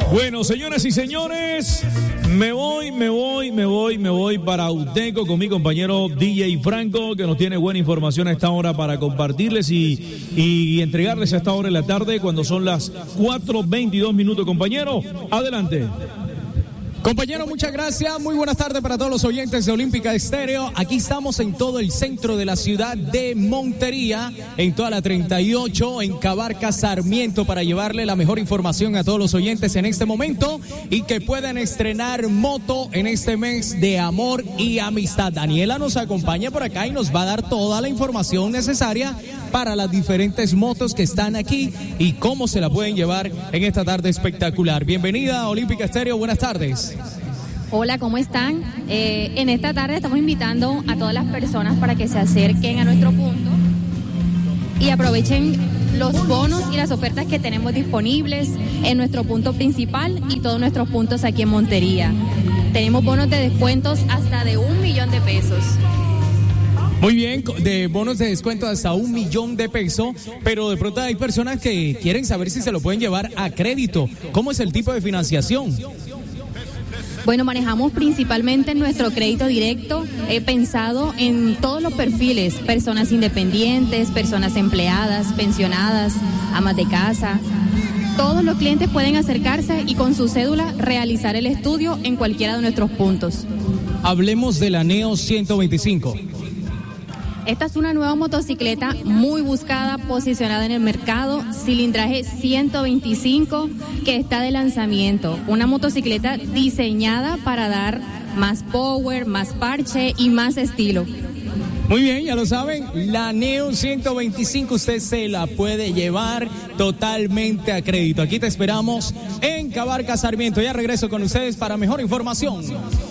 Bueno, señoras y señores, me voy para Uteco con mi compañero DJ Franco, que nos tiene buena información a esta hora para compartirles y entregarles a esta hora en la tarde, cuando son las 4:22, compañero. Adelante. Compañero, muchas gracias. Muy buenas tardes para todos los oyentes de Olímpica Estéreo. Aquí estamos en todo el centro de la ciudad de Montería, en toda la 38, en Cabarca Sarmiento, para llevarle la mejor información a todos los oyentes en este momento y que puedan estrenar moto en este mes de amor y amistad. Daniela nos acompaña por acá y nos va a dar toda la información necesaria para las diferentes motos que están aquí y cómo se la pueden llevar en esta tarde espectacular. Bienvenida a Olímpica Estéreo, buenas tardes. Hola, ¿cómo están? En esta tarde estamos invitando a todas las personas para que se acerquen a nuestro punto y aprovechen los bonos y las ofertas que tenemos disponibles en nuestro punto principal y todos nuestros puntos aquí en Montería. Tenemos bonos de descuentos hasta de $1.000.000 de pesos. Muy bien, de bonos de descuento hasta $1.000.000, pero de pronto hay personas que quieren saber si se lo pueden llevar a crédito. ¿Cómo es el tipo de financiación? Bueno, manejamos principalmente nuestro crédito directo, pensado en todos los perfiles: personas independientes, personas empleadas, pensionadas, amas de casa. Todos los clientes pueden acercarse y con su cédula realizar el estudio en cualquiera de nuestros puntos. Hablemos de la Neo 125. Esta es una nueva motocicleta muy buscada, posicionada en el mercado, cilindraje 125, que está de lanzamiento. Una motocicleta diseñada para dar más power, más parche y más estilo. Muy bien, ya lo saben, la Neo 125 usted se la puede llevar totalmente a crédito. Aquí te esperamos en Cabarca Sarmiento. Ya regreso con ustedes para mejor información.